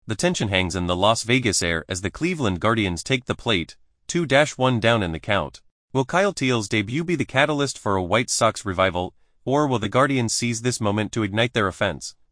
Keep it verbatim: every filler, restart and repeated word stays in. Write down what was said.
The tension hangs in the Las Vegas air as the Cleveland Guardians take the plate, two one down in the count. Will Kyle Teal's debut be the catalyst for a White Sox revival, or will the Guardians seize this moment to ignite their offense?